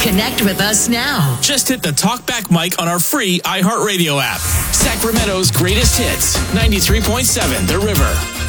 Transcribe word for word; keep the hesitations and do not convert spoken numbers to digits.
Connect with us now. Just hit the talkback mic on our free iHeartRadio app. Sacramento's greatest hits, ninety-three point seven The River.